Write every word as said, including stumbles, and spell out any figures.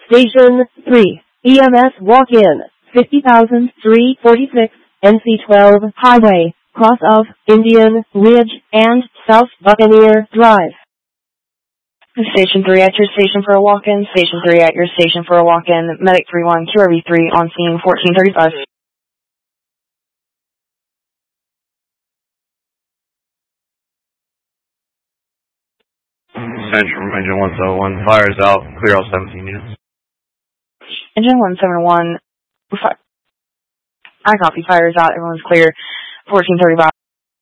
Station three, E M S walk-in, fifty thousand three hundred forty-six, N C twelve Highway, cross of Indian Ridge and South Buccaneer Drive. Station three at your station for a walk-in. Station three at your station for a walk-in. Medic three one, Q R V three on scene fourteen thirty-five. Central from Engine one seven one, fires out, clear all seventeen units. Engine one seven one, I copy, fires out, everyone's clear, fourteen thirty-five.